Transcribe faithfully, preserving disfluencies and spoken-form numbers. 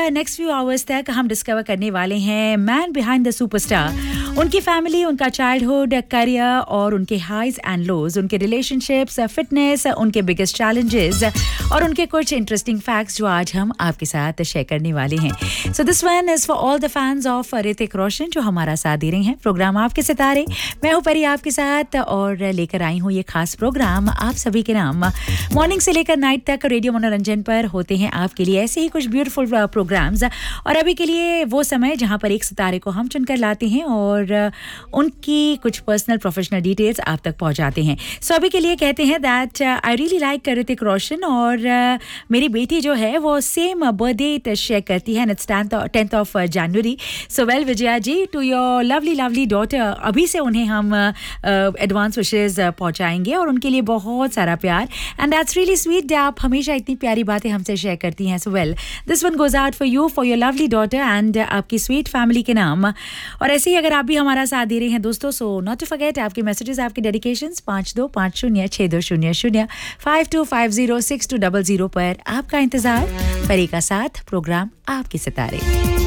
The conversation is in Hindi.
नेक्स्ट फ्यू आवर्स तक हम डिस्कवर करने वाले हैं मैन बिहाइंड द सुपरस्टार, उनकी फैमिली, उनका चाइल्डहुड, करियर और उनके हाइज एंड लोज, उनके रिलेशनशिप्स, फिटनेस, उनके बिगेस्ट चैलेंजेस और उनके कुछ इंटरेस्टिंग फैक्ट्स जो आज हम आपके साथ शेयर करने वाले हैं। So this one is for all the fans of Hrithik Roshan जो हमारा साथ दे रहे हैं। प्रोग्राम आपके सितारे, मैं हूं परी आपके साथ और लेकर आई हूं ये खास प्रोग्राम आप सभी के नाम। मॉर्निंग से लेकर नाइट तक रेडियो मनोरंजन पर होते हैं आपके लिए ऐसे ही कुछ ब्यूटीफुल प्रोग्राम्स, और अभी के लिए वो समय जहां पर एक सितारे को हम चुनकर लाते हैं और उनकी कुछ पर्सनल प्रोफेशनल डिटेल्स आप तक पहुंचाते हैं। सो अभी के लिए कहते हैं that I really like Hrithik Roshan और uh, मेरी बेटी जो है वो सेम बर्थडे शेयर करती है, its tenth of January. So well Vijaya ji, to your lovely lovely daughter, अभी से उन्हें हम एडवांस uh, विशेस uh, पहुंचाएंगे और उनके लिए बहुत सारा प्यार, एंड दैट्स रियली स्वीट। आप हमेशा इतनी प्यारी बातें हमसे शेयर करती हैं। So well this one goes out for you, for your lovely daughter and आपकी स्वीट फैमिली के नाम। और ऐसे ही अगर आप भी हमारा साथ दे रहे हैं दोस्तों, सो नॉट टू फॉरगेट आपके मैसेजेस, आपके डेडिकेशंस पाँच दो पाँच शून्य छः दो शून्य शून्य five to five zero six to double zero पर आपका इंतजार। परी का साथ, प्रोग्राम आपके सितारे।